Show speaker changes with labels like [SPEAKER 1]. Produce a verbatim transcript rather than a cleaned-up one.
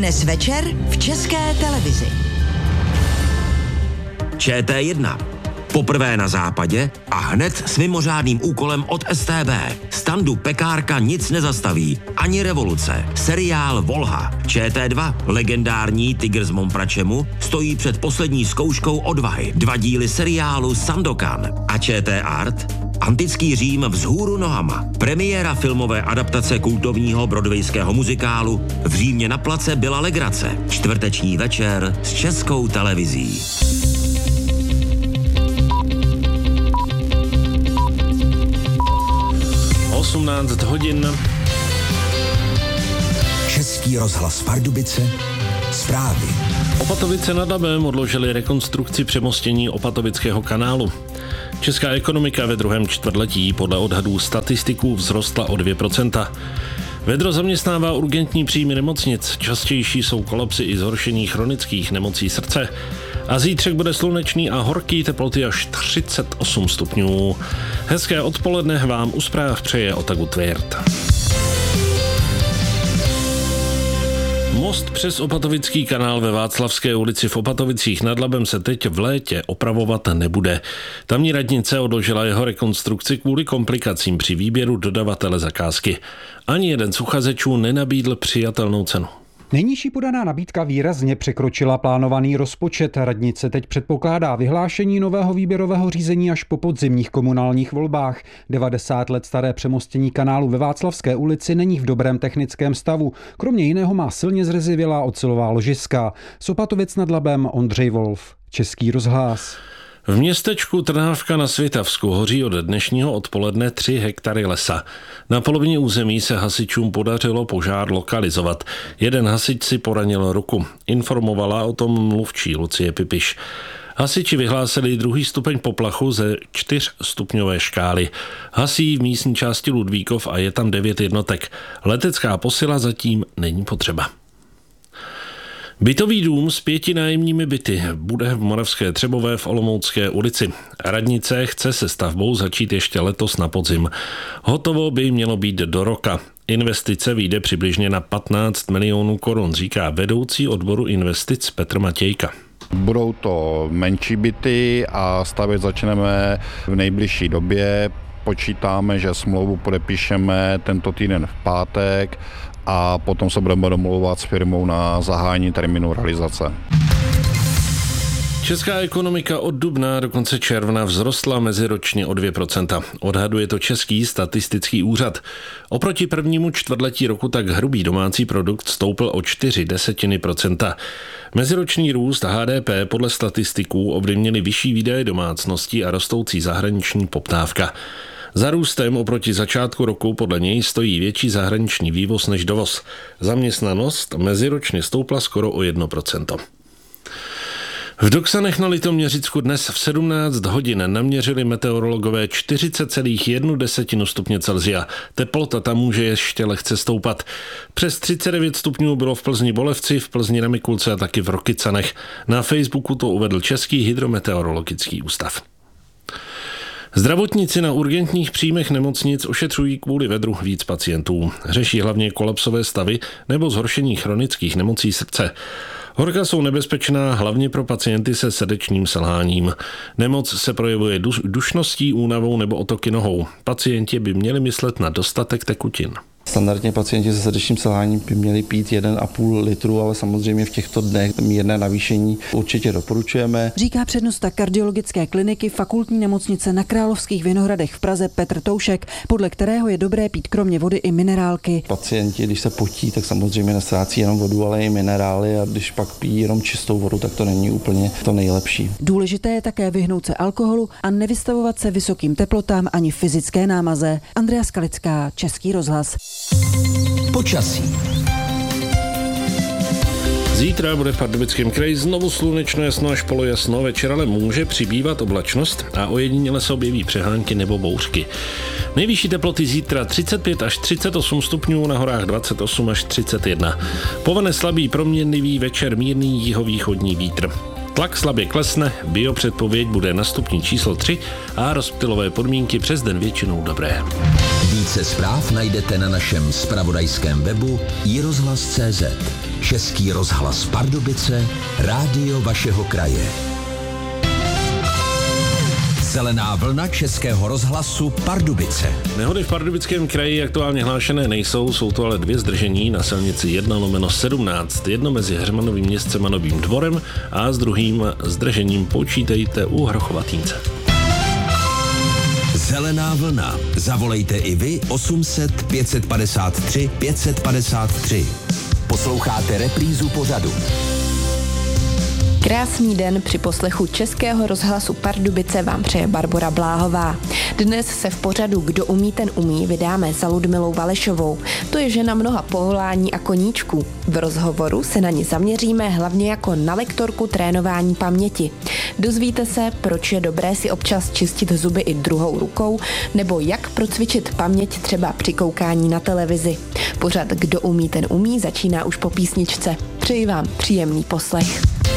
[SPEAKER 1] Dnes večer v České televizi.
[SPEAKER 2] Č T jedna. Poprvé na západě a hned s mimořádným úkolem od S T B. Standu Pekárka nic nezastaví, ani revoluce. Seriál Volha. Č T dva. Legendární Tygr z Mompračemu stojí před poslední zkouškou odvahy. Dva díly seriálu Sandokan. A Č T Art. Antický Řím vzhůru nohama. Premiéra filmové adaptace kultovního broadwayského muzikálu V Římě na place byla legrace. Čtvrteční večer s Českou televizí.
[SPEAKER 3] osmnáct hodin.
[SPEAKER 4] Český rozhlas Pardubice. Zprávy.
[SPEAKER 3] Opatovice nad Labem odložili rekonstrukci přemostění Opatovického kanálu. Česká ekonomika ve druhém čtvrtletí podle odhadů statistiků vzrostla o dvě procenta. Vedro zaměstnává urgentní příjmy nemocnic, častější jsou kolapsy i zhoršení chronických nemocí srdce. A zítřek bude slunečný a horký, teploty až třicet osm stupňů. Hezké odpoledne vám u zpráv přeje Otagu Tvěrt. Most přes Opatovický kanál ve Václavské ulici v Opatovicích nad Labem se teď v létě opravovat nebude. Tamní radnice odložila jeho rekonstrukci kvůli komplikacím při výběru dodavatele zakázky. Ani jeden z uchazečů nenabídl přijatelnou cenu.
[SPEAKER 5] Nejnižší podaná nabídka výrazně překročila plánovaný rozpočet. Radnice teď předpokládá vyhlášení nového výběrového řízení až po podzimních komunálních volbách. devadesát let staré přemostění kanálu ve Václavské ulici není v dobrém technickém stavu. Kromě jiného má silně zrezivělá ocelová ložiska. Z Opatovic nad Labem Ondřej Wolf, Český rozhlas.
[SPEAKER 3] V městečku Trnávka na Svitavsku hoří od dnešního odpoledne tři hektary lesa. Na polovině území se hasičům podařilo požár lokalizovat. Jeden hasič si poranil ruku. Informovala o tom mluvčí Lucie Pipiš. Hasiči vyhlásili druhý stupeň poplachu ze čtyřstupňové škály. Hasí v místní části Ludvíkov a je tam devět jednotek. Letecká posila zatím není potřeba. Bytový dům s pěti nájemními byty bude v Moravské Třebové v Olomoucké ulici. Radnice chce se stavbou začít ještě letos na podzim. Hotovo by mělo být do roka. Investice vyjde přibližně na patnáct milionů korun, říká vedoucí odboru investic Petr Matějka.
[SPEAKER 6] Budou to menší byty a stavět začneme v nejbližší době. Počítáme, že smlouvu podepíšeme tento týden v pátek a potom se budeme domlouvat s firmou na zahájení termínu realizace.
[SPEAKER 3] Česká ekonomika od dubna do konce června vzrostla meziročně o dvě procenta. Odhaduje to Český statistický úřad. Oproti prvnímu čtvrtletí roku tak hrubý domácí produkt stoupl o čtyři desetiny procenta. Meziroční růst H D P podle statistiků ovlivnily vyšší výdaje domácností a rostoucí zahraniční poptávka. Za růstem oproti začátku roku podle něj stojí větší zahraniční vývoz než dovoz. Zaměstnanost meziročně stoupla skoro o jedno procento. V Doksanech na Litoměřicku dnes v sedmnáct hodin naměřili meteorologové čtyřicet celá jedna stupně Celsia. Teplota tam může ještě lehce stoupat. Přes třicet devět stupňů bylo v Plzni Bolevci, v Plzni na Mikulce a taky v Rokycanech. Na Facebooku to uvedl Český hydrometeorologický ústav. Zdravotníci na urgentních příjmech nemocnic ošetřují kvůli vedru víc pacientů. Řeší hlavně kolapsové stavy nebo zhoršení chronických nemocí srdce. Horka jsou nebezpečná hlavně pro pacienty se srdečním selháním. Nemoc se projevuje duš- dušností, únavou nebo otoky nohou. Pacienti by měli myslet na dostatek tekutin.
[SPEAKER 7] Standardně pacienti se srdečním selháním by měli pít jeden a půl litru, ale samozřejmě v těchto dnech mírné navýšení určitě doporučujeme.
[SPEAKER 8] Říká přednosta kardiologické kliniky Fakultní nemocnice na Královských Vinohradech v Praze Petr Toušek, podle kterého je dobré pít kromě vody i minerálky.
[SPEAKER 7] Pacienti, když se potí, tak samozřejmě nestrácí jenom vodu, ale i minerály, a když pak pijí jenom čistou vodu, tak to není úplně to nejlepší.
[SPEAKER 8] Důležité je také vyhnout se alkoholu a nevystavovat se vysokým teplotám ani fyzické námaze. Andrea Skalická, Český rozhlas.
[SPEAKER 4] Počasí.
[SPEAKER 3] Zítra bude v Pardubickém kraji znovu slunečno, jasno až polojasno, večer ale může přibývat oblačnost a ojediněle se objeví přehánky nebo bouřky. Nejvyšší teploty zítra třicet pět až třicet osm stupňů, na horách dvacet osm až třicet jedna. Povane slabý proměnlivý, večer mírný jihovýchodní vítr. Tlak slabě klesne, biopředpověď bude na stupni číslo tři a rozptylové podmínky přes den většinou dobré.
[SPEAKER 4] Více zpráv najdete na našem zpravodajském webu i rozhlas tečka cé zet. Český rozhlas Pardubice, rádio vašeho kraje. Zelená vlna Českého rozhlasu Pardubice.
[SPEAKER 3] Nehody v Pardubickém kraji aktuálně hlášené nejsou, jsou to ale dvě zdržení na silnici jedna lomeno sedmnáct. Jedno mezi Heřmanovým Městcem a Novým Dvorem a s druhým zdržením počítejte u Hrochovatínce.
[SPEAKER 4] Zelená vlna. Zavolejte i vy osm set pět padesát tři pět padesát tři. Posloucháte reprízu pořadu.
[SPEAKER 9] Krásný den při poslechu Českého rozhlasu Pardubice vám přeje Barbora Bláhová. Dnes se v pořadu Kdo umí, ten umí vydáme za Ludmilou Valešovou. To je žena mnoha povolání a koníčků. V rozhovoru se na ní zaměříme hlavně jako na lektorku trénování paměti. Dozvíte se, proč je dobré si občas čistit zuby i druhou rukou, nebo jak procvičit paměť třeba při koukání na televizi. Pořad Kdo umí, ten umí začíná už po písničce. Přeji vám příjemný poslech.